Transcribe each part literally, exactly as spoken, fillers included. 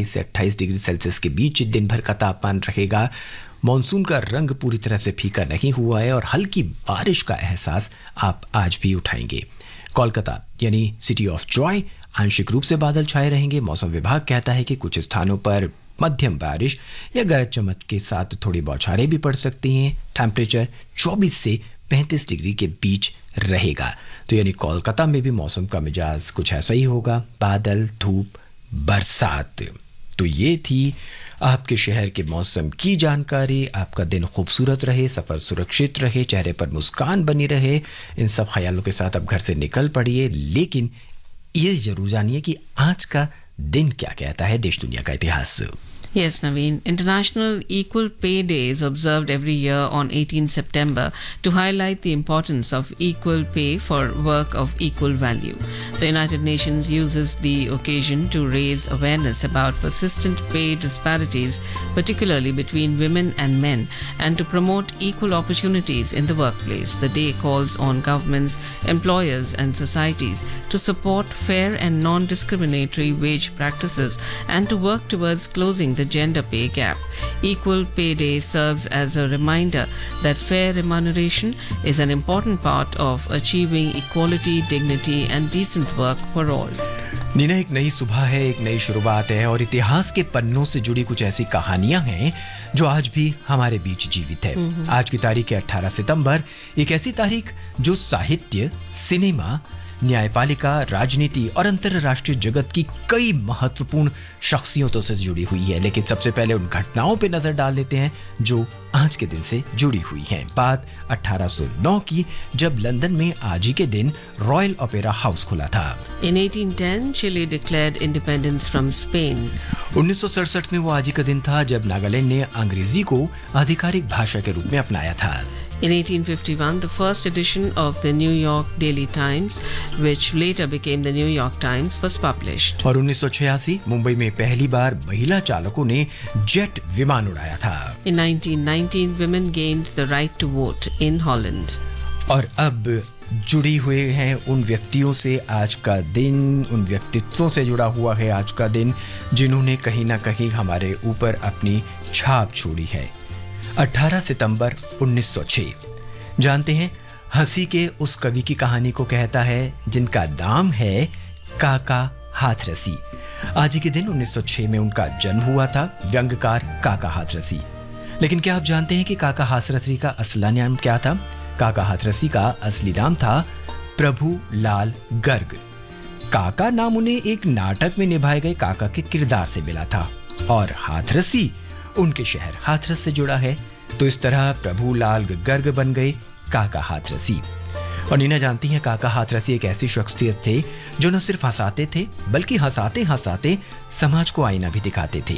सत्ताईस से अट्ठाईस डिग्री सेल्सियस के बीच दिन भर का तापमान रहेगा। मॉनसून का रंग पूरी तरह से फीका नहीं हुआ है और हल्की बारिश का एहसास आप आज भी उठाएंगे। कोलकाता यानी सिटी ऑफ जॉय आंशिक रूप से बादल छाए रहेंगे। मौसम विभाग कहता है कि कुछ स्थानों पर मध्यम बारिश या गरज चमक के साथ थोड़ी बौछारें भी पड़ सकती हैं। टेम्परेचर चौबीस से पैंतीस डिग्री के बीच रहेगा। तो यानी कोलकाता में भी मौसम का मिजाज कुछ ऐसा ही होगा, बादल, धूप, बरसात। तो ये थी आपके शहर के मौसम की जानकारी। आपका दिन खूबसूरत रहे, सफ़र सुरक्षित रहे, चेहरे पर मुस्कान बनी रहे। इन सब ख्यालों के साथ अब घर से निकल पड़िए, लेकिन ये जरूर जानिए कि आज का दिन क्या कहता है देश दुनिया का इतिहास। Yes, Naveen. International Equal Pay Day is observed every year on eighteenth September to highlight the importance of equal pay for work of equal value. The United Nations uses the occasion to raise awareness about persistent pay disparities, particularly between women and men, and to promote equal opportunities in the workplace. The day calls on governments, employers, and societies to support fair and non-discriminatory wage practices and to work towards closing the gender pay gap. Equal Pay Day serves as a reminder that fair remuneration is an important part of achieving equality, dignity and decent work for all. Neena, एक नई सुबह है, एक नई शुरुआत है और इतिहास के पन्नों से जुड़ी कुछ ऐसी कहानियां हैं जो आज भी हमारे बीच जीवित है। आज की तारीख है अठारह सितंबर, एक ऐसी तारीख जो साहित्य, सिनेमा, न्यायपालिका, राजनीति और अंतर्राष्ट्रीय जगत की कई महत्वपूर्ण शख्सियतों से जुड़ी हुई है। लेकिन सबसे पहले उन घटनाओं पर नजर डाल लेते हैं जो आज के दिन से जुड़ी हुई हैं। बात अठारह सौ नौ की, जब लंदन में आज ही के दिन रॉयल ओपेरा हाउस खुला था। In eighteen ten, Chile declared independence from Spain. उन्नीस सौ सड़सठ में वो आज ही का दिन था जब नागालैंड ने अंग्रेजी को आधिकारिक भाषा के रूप में अपनाया था। In eighteen fifty-one, the first edition of the New York Daily Times, which later became the New York Times, was published. और उन्नीस सौ छियासी मुंबई में पहली बार महिला चालकों ने जेट विमान उड़ाया था। In nineteen nineteen, women gained the right to vote in Holland. और अब जुड़ी हुए हैं उन व्यक्तियों से आज का दिन, उन व्यक्तित्वों से जुड़ा हुआ है आज का दिन जिन्होंने कहीं ना कहीं हमारे ऊपर अपनी छाप छोड़ी है। अठारह सितंबर उन्नीस सौ छह, जानते हैं हंसी के उस कवि की कहानी को कहता है जिनका नाम है काका हाथरसी। आज ही के दिन उन्नीस सौ छह में उनका जन्म हुआ था, व्यंग्यकार काका हाथरसी। लेकिन क्या आप जानते हैं कि काका हाथरसी का असली नाम क्या था? काका हाथरसी का असली नाम था प्रभु लाल गर्ग। काका नाम उन्हें एक नाटक में निभाए गए काका के किरदार से मिला था और हाथरसी उनके शहर हाथरस से जुड़ा है। तो इस तरह प्रभु लाल गर्ग बन गए काका हाथरसी। और नीना जानती हैं काका हाथरसी एक ऐसी शख्सियत थे जो न सिर्फ हंसाते थे बल्कि हंसाते हंसाते समाज को आईना भी दिखाते थे।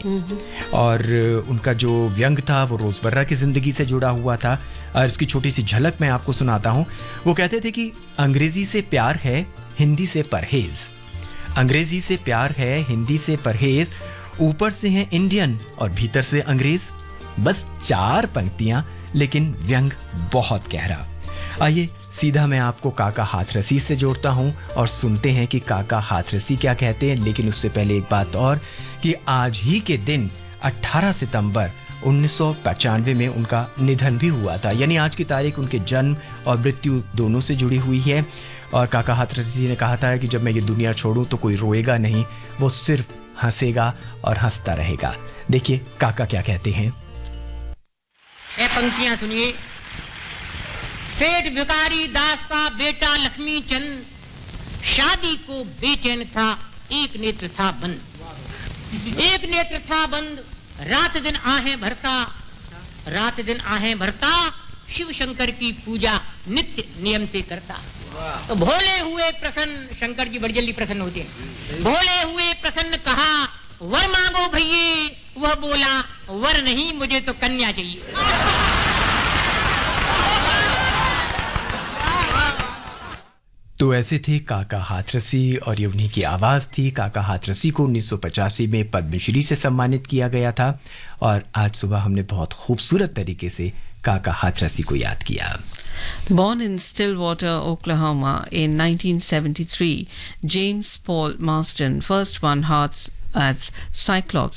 और उनका जो व्यंग था वो रोजमर्रा की जिंदगी से जुड़ा हुआ था। और इसकी छोटी सी झलक मैं आपको सुनाता हूँ। वो कहते थे कि अंग्रेजी से प्यार है, हिंदी से परहेज। अंग्रेजी से प्यार है, हिंदी से परहेज, ऊपर से है इंडियन और भीतर से अंग्रेज। बस चार पंक्तियां, लेकिन व्यंग बहुत गहरा। आइए सीधा मैं आपको काका हाथरसी से जोड़ता हूं और सुनते हैं कि काका हाथरसी क्या कहते हैं। लेकिन उससे पहले एक बात और कि आज ही के दिन अठारह सितंबर उन्नीस सौ पचानवे में उनका निधन भी हुआ था। यानी आज की तारीख उनके जन्म और मृत्यु दोनों से जुड़ी हुई है। और काका हाथरसी ने कहा था कि जब मैं ये दुनिया छोड़ूं तो कोई रोएगा नहीं, वो सिर्फ हंसेगा और हंसता रहेगा। देखिए काका क्या कहते हैं। ये पंक्तियां सुनिए। सेठ भिखारी दास का बेटा लक्ष्मी चंद शादी को बेचैन था, एक नेत्र था बंद। एक नेत्र था बंद, रात दिन आहें भरता, रात दिन आहें भरता, शिव शंकर की पूजा नित्य नियम से करता। तो भोले हुए प्रसन्न, शंकर जी बड़ी जल्दी प्रसन्न होते हैं। भोले हुए प्रसन्न कहा वर मांगो भैये, वह बोला वर नहीं मुझे तो कन्या चाहिए। तो ऐसे थे काका हाथरसी और ये उन्हीं की आवाज़ थी। काका हाथरसी को उन्नीस सौ पचासी में पद्मश्री से सम्मानित किया गया था और आज सुबह हमने बहुत खूबसूरत तरीके से काका हाथरसी को याद किया। Born in Stillwater, Oklahoma in nineteen seventy-three, James Paul Marston first won hearts as Cyclops